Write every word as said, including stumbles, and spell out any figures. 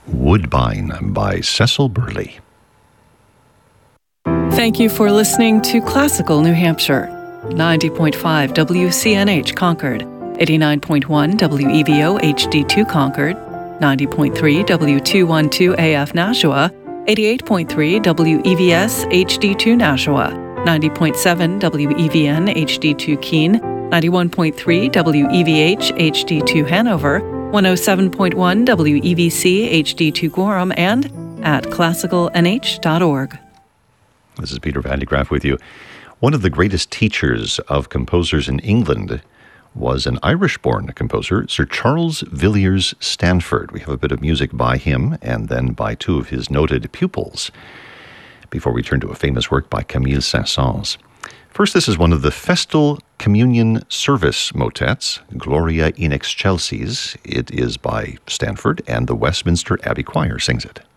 Woodbine by Cecil Burley. Thank you for listening to Classical New Hampshire. ninety point five W C N H Concord, eighty-nine point one W E V O H D two Concord, ninety point three W two twelve A F Nashua, eighty-eight point three W E V S H D two Nashua, ninety point seven W E V N H D two Keene, ninety-one point three W E V H H D two Hanover, one oh seven point one W E V C H D two Gorham, and at classical n h dot org. This is Peter Van de Graaff with you. One of the greatest teachers of composers in England was an Irish-born composer, Sir Charles Villiers Stanford. We have a bit of music by him and then by two of his noted pupils before we turn to a famous work by Camille Saint-Saëns. First, this is one of the Festal Communion Service motets, Gloria in Excelsis. It is by Stanford, and the Westminster Abbey Choir sings it.